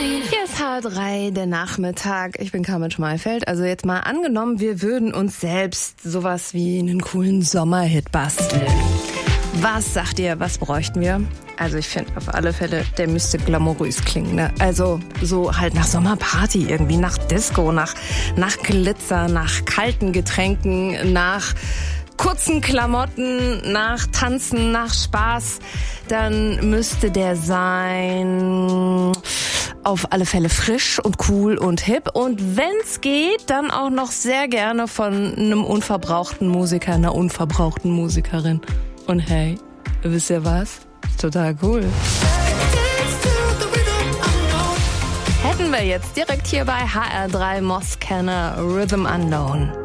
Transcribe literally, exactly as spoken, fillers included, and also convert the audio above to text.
Hier ist H drei, der Nachmittag. Ich bin Carmen Schmalfeld. Also jetzt mal angenommen, wir würden uns selbst sowas wie einen coolen Sommerhit basteln. Was sagt ihr, was bräuchten wir? Also ich finde auf alle Fälle, der müsste glamourös klingen, ne? Also so halt nach Sommerparty irgendwie, nach Disco, nach, nach Glitzer, nach kalten Getränken, nach kurzen Klamotten, nach Tanzen, nach Spaß. Dann müsste der sein auf alle Fälle frisch und cool und hip. Und wenn's geht, dann auch noch sehr gerne von einem unverbrauchten Musiker, einer unverbrauchten Musikerin. Und hey, wisst ihr was? Total cool. Hätten wir jetzt direkt hier bei H R drei Moss Canner Rhythm Unknown.